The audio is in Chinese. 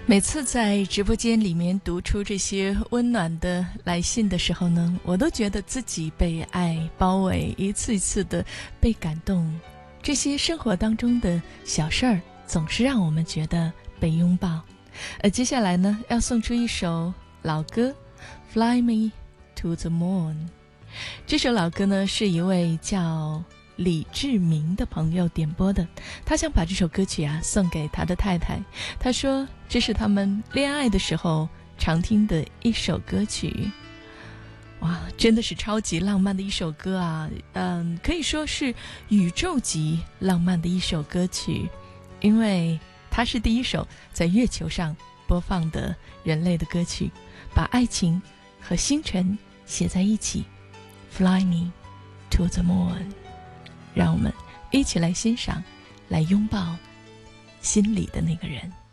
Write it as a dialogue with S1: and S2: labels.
S1: 每次在直播间里面读出这些温暖的来信的时候呢，我都觉得自己被爱包围，一次一次的被感动。这些生活当中的小事儿，总是让我们觉得被拥抱。接下来呢，要送出一首老歌《Fly Me to the Moon》。这首老歌呢，是一位叫李志明的朋友点播的，他想把这首歌曲送给他的太太。他说这是他们恋爱的时候常听的一首歌曲。哇，真的是超级浪漫的一首歌啊！可以说是宇宙级浪漫的一首歌曲，因为它是第一首在月球上播放的人类的歌曲，把爱情和星辰写在一起。Fly me to the moon。让我们一起来欣赏，来拥抱心里的那个人。